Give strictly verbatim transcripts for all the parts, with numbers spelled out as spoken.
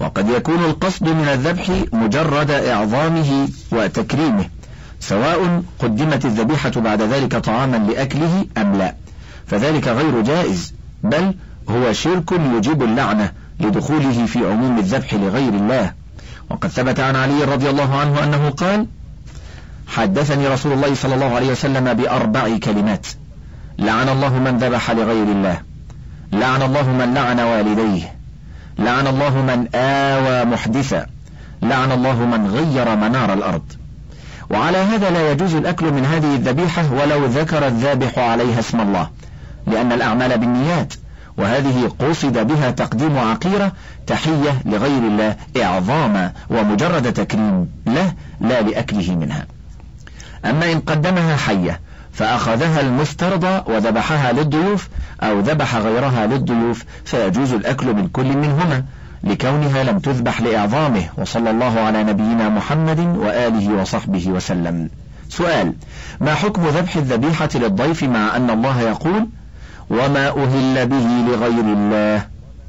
وقد يكون القصد من الذبح مجرد إعظامه وتكريمه، سواء قدمت الذبيحة بعد ذلك طعاما لأكله أم لا، فذلك غير جائز، بل هو شرك يجيب اللعنة لدخوله في عموم الذبح لغير الله. وقد ثبت عن علي رضي الله عنه أنه قال: حدثني رسول الله صلى الله عليه وسلم بأربع كلمات: لعن الله من ذبح لغير الله، لعن الله من لعن والديه، لعن الله من آوى محدثا، لعن الله من غير منار الأرض. وعلى هذا لا يجوز الأكل من هذه الذبيحة ولو ذكر الذابح عليها اسم الله، لأن الأعمال بالنيات، وهذه قصد بها تقديم عقيرة تحية لغير الله إعظاما ومجرد تكريم له لا لأكله منها. أما إن قدمها حية فأخذها المفترض وذبحها للضيوف أو ذبح غيرها للضيوف فيجوز الأكل من كل منهما لكونها لم تذبح لإعظامه. وصلى الله على نبينا محمد وآله وصحبه وسلم. سؤال: ما حكم ذبح الذبيحة للضيف مع أن الله يقول: وما أهل به لغير الله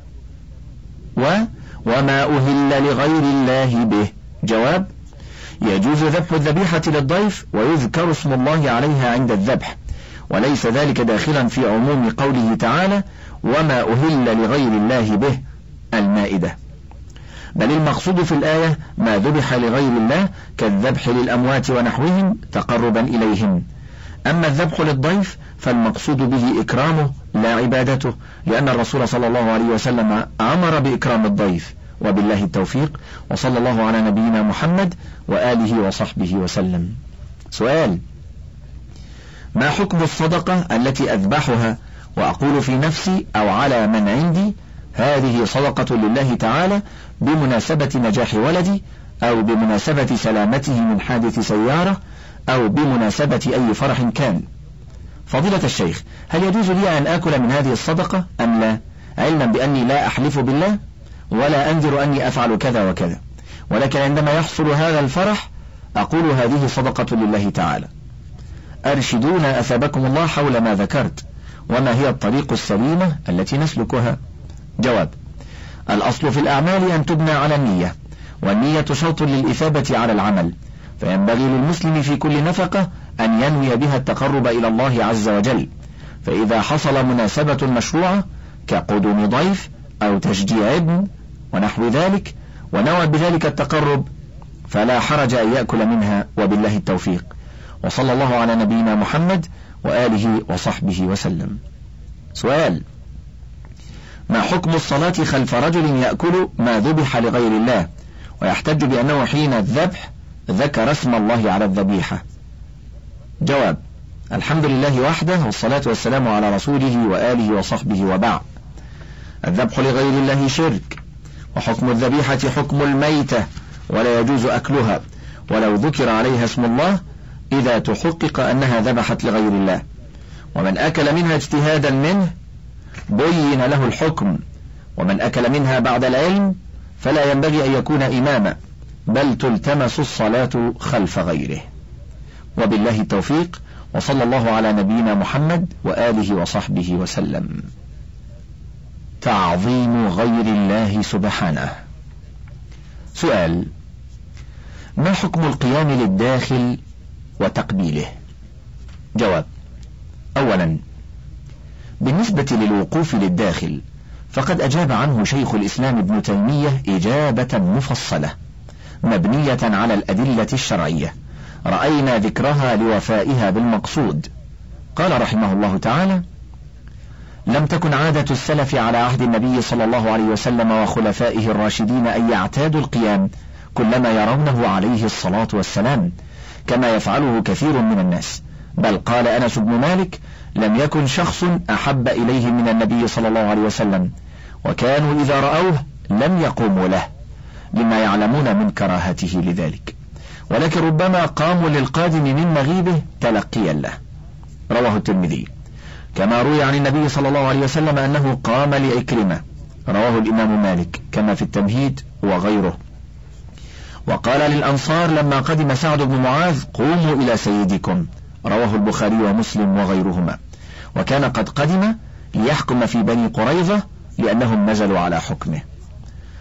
و وما أهل لغير الله به؟ جواب: يجوز ذبح الذبيحة للضيف ويذكر اسم الله عليها عند الذبح، وليس ذلك داخلا في عموم قوله تعالى: وما أهل لغير الله به، المائدة، بل المقصود في الآية ما ذبح لغير الله كالذبح للأموات ونحوهم تقربا إليهم. أما الذبح للضيف فالمقصود به إكرامه لا عبادته، لأن الرسول صلى الله عليه وسلم أمر بإكرام الضيف. وبالله التوفيق، وصلى الله على نبينا محمد وآله وصحبه وسلم. سؤال: ما حكم الصدقة التي أذبحها وأقول في نفسي أو على من عندي هذه صدقة لله تعالى بمناسبة نجاح ولدي، أو بمناسبة سلامته من حادث سيارة، أو بمناسبة أي فرح كان؟ فضيلة الشيخ، هل يجوز لي أن آكل من هذه الصدقة أم لا، علما بأني لا أحلف بالله ولا أنذر أني أفعل كذا وكذا، ولكن عندما يحصل هذا الفرح أقول هذه صدقة لله تعالى؟ أرشدونا أثابكم الله حول ما ذكرت، وما هي الطريق السليمة التي نسلكها؟ جواب: الأصل في الأعمال أن تبنى على النية، والنية شرط للإثابة على العمل، فينبغي للمسلم في كل نفقة أن ينوي بها التقرب إلى الله عز وجل، فإذا حصل مناسبة مشروعة كقدوم ضيف أو تشجيع ابن ونحو ذلك ونوى بذلك التقرب فلا حرج أن يأكل منها، وبالله التوفيق. وصلى الله على نبينا محمد وآله وصحبه وسلم. سؤال: ما حكم الصلاة خلف رجل يأكل ما ذبح لغير الله ويحتج بأنه حين الذبح ذكر اسم الله على الذبيحة؟ جواب: الحمد لله وحده، والصلاة والسلام على رسوله وآله وصحبه، وبعد. الذبح لغير الله شرك، وحكم الذبيحة حكم الميتة، ولا يجوز أكلها ولو ذكر عليها اسم الله إذا تحقق أنها ذبحت لغير الله، ومن أكل منها اجتهادا منه بين له الحكم، ومن أكل منها بعد العلم فلا ينبغي أن يكون إماما، بل تلتمس الصلاة خلف غيره. وبالله التوفيق، وصلى الله على نبينا محمد وآله وصحبه وسلم. تعظيم غير الله سبحانه. سؤال: ما حكم القيام للداخل وتقبيله؟ جواب: أولا، بالنسبة للوقوف للداخل فقد أجاب عنه شيخ الإسلام ابن تيمية إجابة مفصلة مبنية على الأدلة الشرعية رأينا ذكرها لوفائها بالمقصود. قال رحمه الله تعالى: لم تكن عادة السلف على عهد النبي صلى الله عليه وسلم وخلفائه الراشدين أن يعتادوا القيام كلما يرونه عليه الصلاة والسلام كما يفعله كثير من الناس، بل قال أنس بن مالك: لم يكن شخص أحب إليه من النبي صلى الله عليه وسلم، وكانوا إذا رأوه لم يقوموا له لما يعلمون من كراهته لذلك، ولكن ربما قاموا للقادم من مغيبه تلقيا له. رواه الترمذي. كما روي عن النبي صلى الله عليه وسلم أنه قام لعكرمة، رواه الإمام مالك كما في التمهيد وغيره. وقال للأنصار لما قدم سعد بن معاذ: قوموا إلى سيدكم، رواه البخاري ومسلم وغيرهما. وكان قد قدم ليحكم في بني قريظة لأنهم نزلوا على حكمه.